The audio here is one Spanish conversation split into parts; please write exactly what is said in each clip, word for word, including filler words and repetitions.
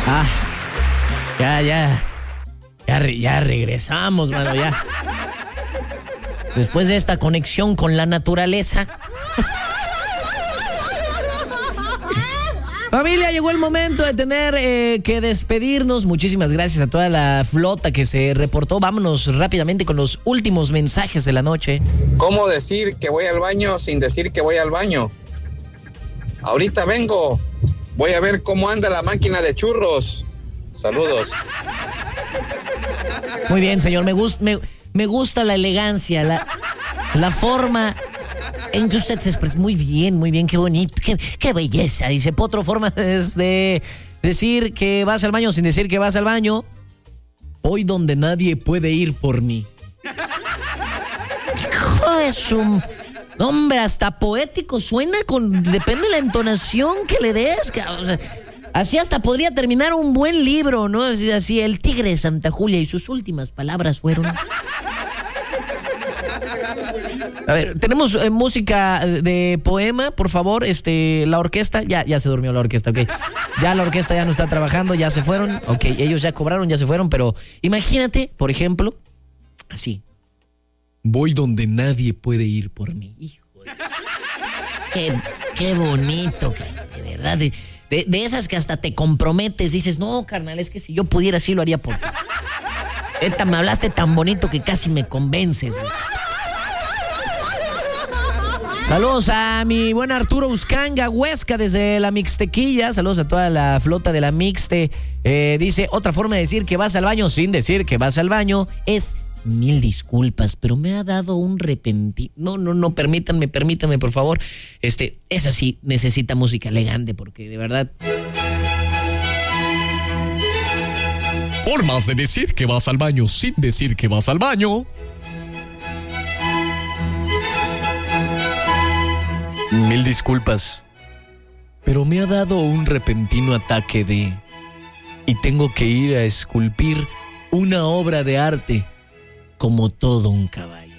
Ah, ya, ya. Ya, re, ya regresamos, mano, ya. Después de esta conexión con la naturaleza. Familia, llegó el momento de tener eh, que despedirnos. Muchísimas gracias a toda la flota que se reportó. Vámonos rápidamente con los últimos mensajes de la noche. ¿Cómo decir que voy al baño sin decir que voy al baño? Ahorita vengo. Voy a ver cómo anda la máquina de churros. Saludos. Muy bien, señor. Me, gust, me, me gusta la elegancia, la, la forma en que usted se expresa. Muy bien, muy bien. Qué bonito. Qué, qué belleza. Dice Potro, forma de decir que vas al baño sin decir que vas al baño. Hoy donde nadie puede ir por mí. Hijo de su... Hombre, hasta poético suena con... Depende de la entonación que le des. O sea, así hasta podría terminar un buen libro, ¿no? Así, así, El Tigre de Santa Julia y sus últimas palabras fueron... A ver, tenemos eh, música de poema, por favor. Este, la orquesta, ya, ya se durmió la orquesta, ok. Ya la orquesta ya no está trabajando, ya se fueron. Ok, ellos ya cobraron, ya se fueron, pero imagínate, por ejemplo, así. Voy donde nadie puede ir por mí. Hijo de... Qué, qué bonito, de verdad. De, de, de esas que hasta te comprometes, dices, no, carnal, es que si yo pudiera, sí lo haría por ti. Esta, me hablaste tan bonito que casi me convence, güey. Saludos a mi buen Arturo Uscanga, Huesca, desde la Mixtequilla. Saludos a toda la flota de la Mixte. Eh, dice, otra forma de decir que vas al baño sin decir que vas al baño es mil disculpas, pero me ha dado un repentino. No, no, no, permítanme, permítanme, por favor. Este, esa sí necesita música elegante, porque de verdad... Formas de decir que vas al baño sin decir que vas al baño. Mil disculpas, pero me ha dado un repentino ataque de... Y tengo que ir a esculpir una obra de arte como todo un caballero.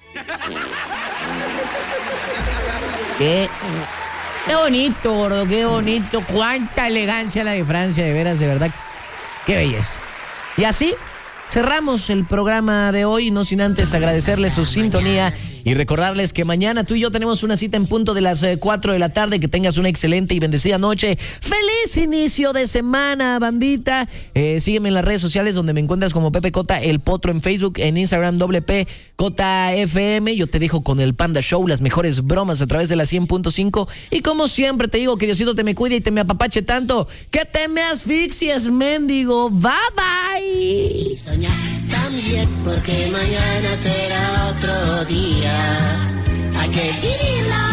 Qué, qué bonito, gordo, qué bonito. Cuánta elegancia la de Francia, de veras, de verdad. Qué belleza. Y así... cerramos el programa de hoy, no sin antes agradecerles su sintonía y recordarles que mañana tú y yo tenemos una cita en punto de las cuatro de la tarde. Que tengas una excelente y bendecida noche. ¡Feliz inicio de semana, bandita! Eh, sígueme en las redes sociales donde me encuentras como Pepe Cota, El Potro en Facebook, en Instagram, doble P, Cota F M. Yo te dejo con el Panda Show, las mejores bromas a través de la cien punto cinco. Y como siempre te digo, que Diosito te me cuide y te me apapache tanto que te me asfixies, mendigo. Bye, bye. También porque mañana será otro día. Hay que vivirla.